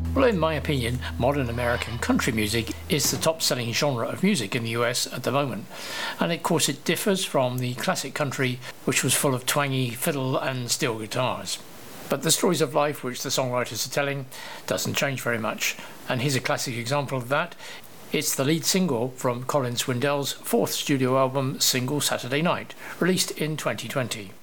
Well, in my opinion, modern American country music is the top-selling genre of music in the US at the moment. And of course it differs from the classic country, which was full of twangy fiddle and steel guitars. But the stories of life which the songwriters are telling doesn't change very much. And here's a classic example of that. It's the lead single from Colin Swindell's fourth studio album, Single Saturday Night, released in 2020.